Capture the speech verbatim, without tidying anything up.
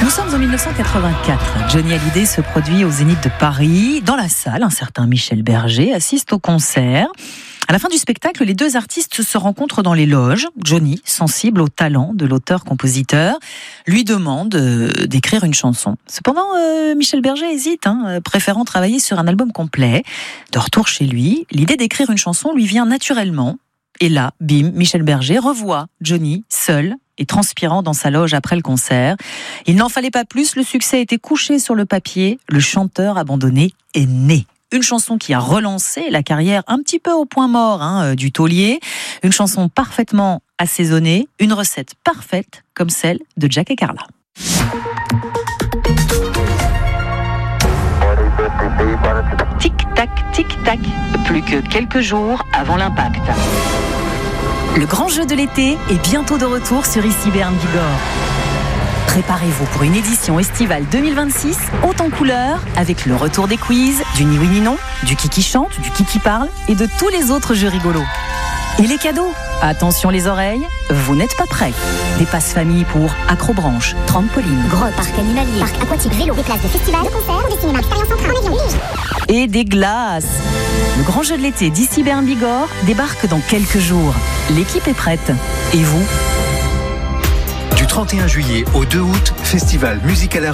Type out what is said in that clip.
Nous sommes en dix-neuf cent quatre-vingt-quatre. Johnny Hallyday se produit au Zénith de Paris. Dans la salle, un certain Michel Berger assiste au concert. À la fin du spectacle, les deux artistes se rencontrent dans les loges. Johnny, sensible au talent de l'auteur-compositeur, lui demande euh, d'écrire une chanson. Cependant, euh, Michel Berger hésite, hein, préférant travailler sur un album complet. De retour chez lui, l'idée d'écrire une chanson lui vient naturellement. Et là, bim, Michel Berger revoit Johnny seul et transpirant dans sa loge après le concert. Il n'en fallait pas plus, le succès était couché sur le papier, le chanteur abandonné est né. Une chanson qui a relancé la carrière un petit peu au point mort hein, du taulier. Une chanson parfaitement assaisonnée, une recette parfaite comme celle de Jack et Carla. Tic-tac, tic-tac, plus que quelques jours avant l'impact. Le grand jeu de l'été est bientôt de retour sur Ici Béarn Bigorre. Préparez-vous pour une édition estivale deux mille vingt-six, haute en couleurs, avec le retour des quiz, du ni oui ni non, du qui qui chante, du qui qui parle et de tous les autres jeux rigolos. Et les cadeaux ? Attention les oreilles, vous n'êtes pas prêts. Des passes famille pour acrobranche, trampoline, gros parc animalier, parc aquatique, vélo, des places de festival, de concert ou de cinéma, expérience en train, en avion, et des glaces. Le grand jeu de l'été d'Ici Béarn Bigorre débarque dans quelques jours. L'équipe est prête. Et vous ? Du trente et un juillet au deux août, festival musical